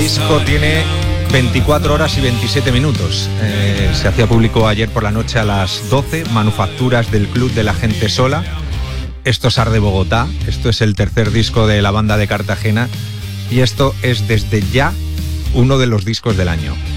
disco tiene 24 horas y 27 minutos. Se hacía público ayer por la noche a las 12, Manufacturas del Club de la Gente Sola. Esto es Arde Bogotá, esto es el tercer disco de la banda de Cartagena y esto es desde ya uno de los discos del año.